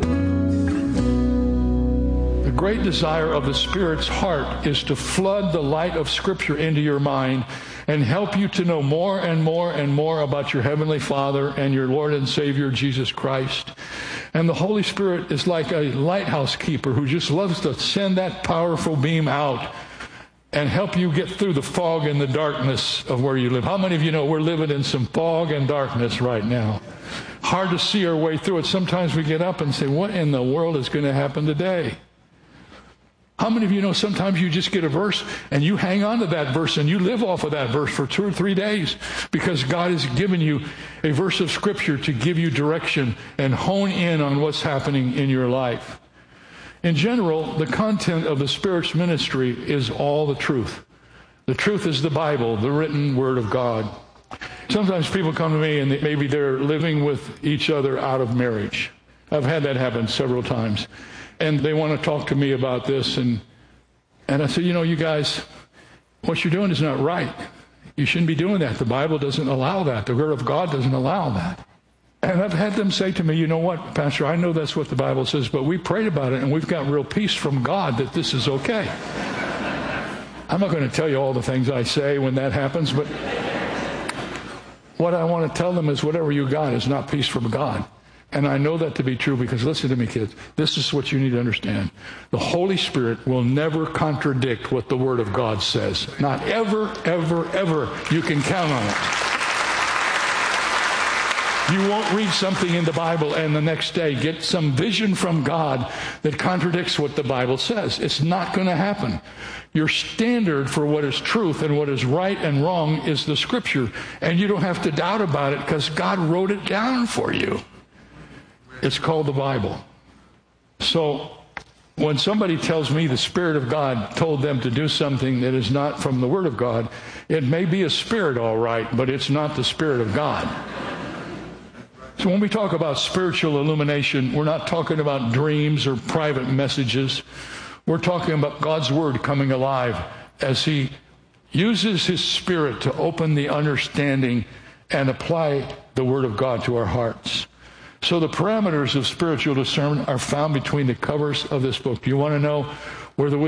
The great desire of the Spirit's heart is to flood the light of Scripture into your mind and help you to know more and more and more about your Heavenly Father and your Lord and Savior, Jesus Christ. And the Holy Spirit is like a lighthouse keeper who just loves to send that powerful beam out and help you get through the fog and the darkness of where you live. How many of you know we're living in some fog and darkness right now? Hard to see our way through it. Sometimes we get up and say, what in the world is going to happen today? How many of you know sometimes you just get a verse and you hang on to that verse and you live off of that verse for two or three days because God has given you a verse of Scripture to give you direction and hone in on what's happening in your life. In general, the content of the Spirit's ministry is all the truth. The truth is the Bible, the written Word of God. Sometimes people come to me and they, maybe they're living with each other out of marriage. I've had that happen several times. And they want to talk to me about this. And and I said, you know, you guys, what you're doing is not right. You shouldn't be doing that. The Bible doesn't allow that. The Word of God doesn't allow that. And I've had them say to me, you know what, Pastor, I know that's what the Bible says, but we prayed about it and we've got real peace from God that this is okay. I'm not going to tell you all the things I say when that happens, but what I want to tell them is whatever you got is not peace from God. And I know that to be true because, listen to me, kids, this is what you need to understand. The Holy Spirit will never contradict what the Word of God says. Not ever, ever, ever. You can count on it. You won't read something in the Bible and the next day get some vision from God that contradicts what the Bible says. It's not going to happen. Your standard for what is truth and what is right and wrong is the Scripture. And you don't have to doubt about it because God wrote it down for you. It's called the Bible. So when somebody tells me the Spirit of God told them to do something that is not from the Word of God, it may be a spirit, all right, but it's not the Spirit of God. So when we talk about spiritual illumination, we're not talking about dreams or private messages. We're talking about God's Word coming alive as He uses His Spirit to open the understanding and apply the Word of God to our hearts. So the parameters of spiritual discernment are found between the covers of this book. You want to know where the